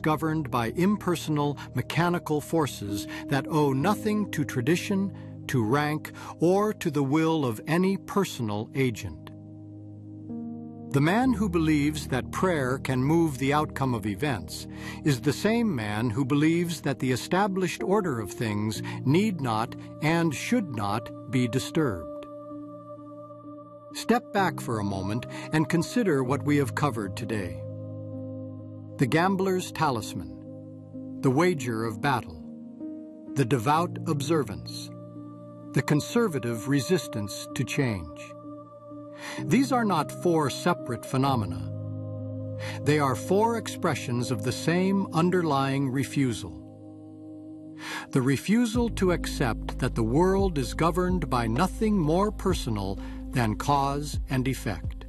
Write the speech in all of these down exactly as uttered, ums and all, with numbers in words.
governed by impersonal, mechanical forces that owe nothing to tradition, to rank, or to the will of any personal agent. The man who believes that prayer can move the outcome of events is the same man who believes that the established order of things need not and should not be disturbed. Step back for a moment and consider what we have covered today. The gambler's talisman, the wager of battle, the devout observance, the conservative resistance to change. These are not four separate phenomena. They are four expressions of the same underlying refusal. The refusal to accept that the world is governed by nothing more personal than cause and effect.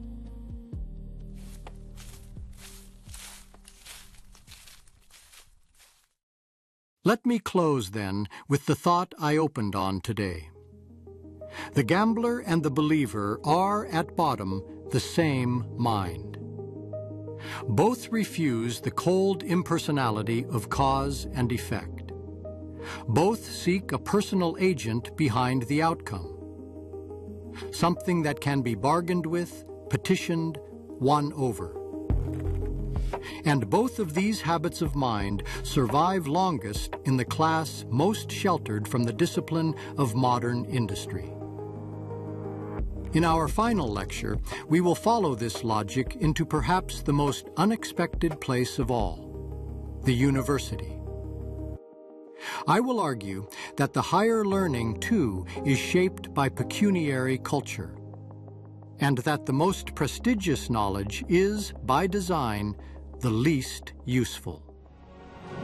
Let me close, then, with the thought I opened on today. The gambler and the believer are, at bottom, the same mind. Both refuse the cold impersonality of cause and effect. Both seek a personal agent behind the outcome, something that can be bargained with, petitioned, won over. And both of these habits of mind survive longest in the class most sheltered from the discipline of modern industry. In our final lecture, we will follow this logic into perhaps the most unexpected place of all, the university. I will argue that the higher learning, too, is shaped by pecuniary culture, and that the most prestigious knowledge is, by design, the least useful.